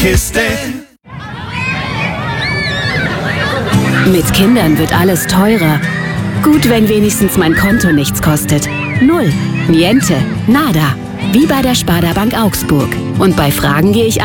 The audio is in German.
Kiste. Mit Kindern wird alles teurer. Gut, wenn wenigstens mein Konto nichts kostet. Null, niente, nada. Wie bei der Sparda Bank Augsburg. Und bei Fragen gehe ich